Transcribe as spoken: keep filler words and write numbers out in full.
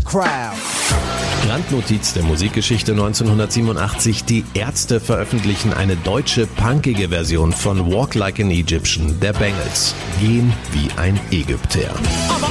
crowd. Randnotiz der Musikgeschichte neunzehnhundertsiebenundachtzig: Die Ärzte veröffentlichen eine deutsche punkige Version von Walk Like an Egyptian der Bangles. Gehen wie ein Ägypter.